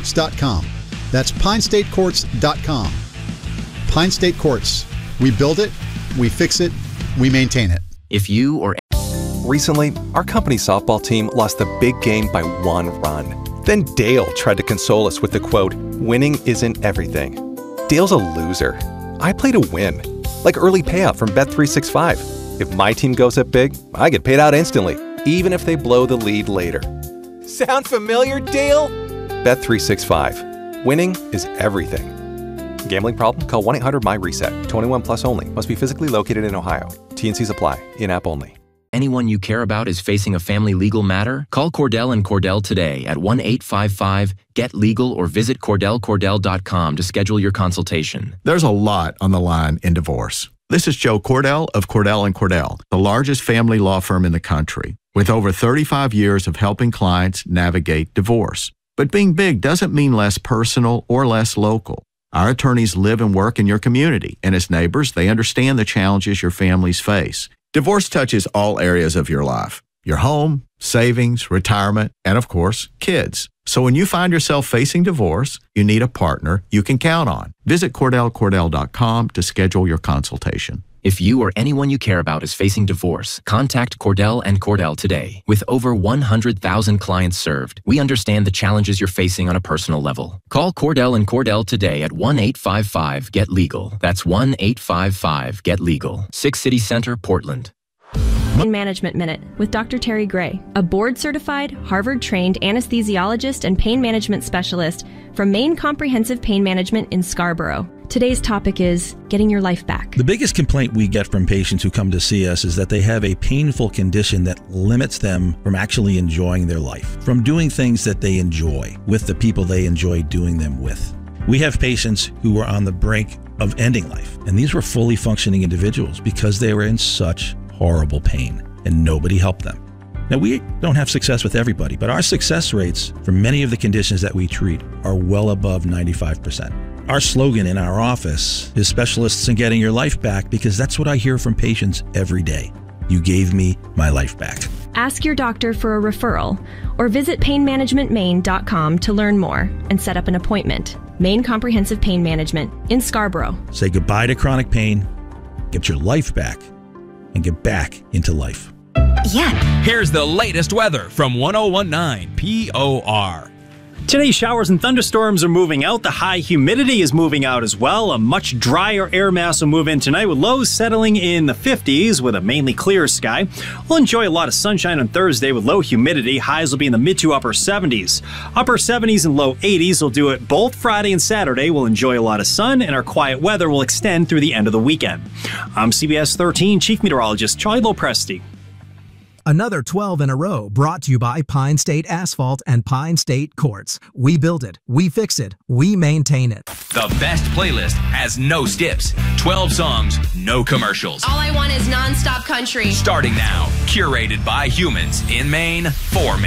pinestatecourts.com. That's pinestatecourts.com. Pine State Courts. We build it, we fix it, we maintain it. If you or... Recently, our company's softball team lost the big game by 1 run. Then Dale tried to console us with the quote, "Winning isn't everything." Dale's a loser. I play to win. Like early payout from Bet365. If my team goes up big, I get paid out instantly, even if they blow the lead later. Sound familiar, Dale? Bet365. Winning is everything. Gambling problem? Call 1-800-MY-RESET. 21 plus only. Must be physically located in Ohio. T&Cs apply. In-app only. Anyone you care about is facing a family legal matter? Call Cordell and Cordell today at 1-855-GET-LEGAL or visit CordellCordell.com to schedule your consultation. There's a lot on the line in divorce. This is Joe Cordell of Cordell & Cordell, the largest family law firm in the country, with over 35 years of helping clients navigate divorce. But being big doesn't mean less personal or less local. Our attorneys live and work in your community, and as neighbors, they understand the challenges your families face. Divorce touches all areas of your life: your home, savings, retirement, and of course, kids. So when you find yourself facing divorce, you need a partner you can count on. Visit CordellCordell.com to schedule your consultation. If you or anyone you care about is facing divorce, contact Cordell and Cordell today. With over 100,000 clients served, we understand the challenges you're facing on a personal level. Call Cordell and Cordell today at 1-855-GET-LEGAL. That's 1-855-GET-LEGAL. 6 City Center, Portland. Pain Management Minute with Dr. Terry Gray, a board-certified, Harvard-trained anesthesiologist and pain management specialist from Maine Comprehensive Pain Management in Scarborough. Today's topic is getting your life back. The biggest complaint we get from patients who come to see us is that they have a painful condition that limits them from actually enjoying their life, from doing things that they enjoy with the people they enjoy doing them with. We have patients who are on the brink of ending life, and these were fully functioning individuals because they were in such horrible pain, and nobody helped them. Now, we don't have success with everybody, but our success rates for many of the conditions that we treat are well above 95%. Our slogan in our office is specialists in getting your life back, because that's what I hear from patients every day. You gave me my life back. Ask your doctor for a referral or visit painmanagementmaine.com to learn more and set up an appointment. Maine Comprehensive Pain Management in Scarborough. Say goodbye to chronic pain, get your life back, and get back into life. Yeah. Here's the latest weather from 1019 POR. Today, showers and thunderstorms are moving out. The high humidity is moving out as well. A much drier air mass will move in tonight with lows settling in the 50s with a mainly clear sky. We'll enjoy a lot of sunshine on Thursday with low humidity. Highs will be in the mid to upper 70s. Upper 70s and low 80s will do it both Friday and Saturday. We'll enjoy a lot of sun, and our quiet weather will extend through the end of the weekend. I'm CBS 13 Chief Meteorologist Charlie Lopresti. Another 12 in a row brought to you by Pine State Asphalt and Pine State Courts. We build it, we fix it, we maintain it. The best playlist has no skips. 12 songs, no commercials. All I want is non-stop country. Starting now, curated by humans in Maine for Maine.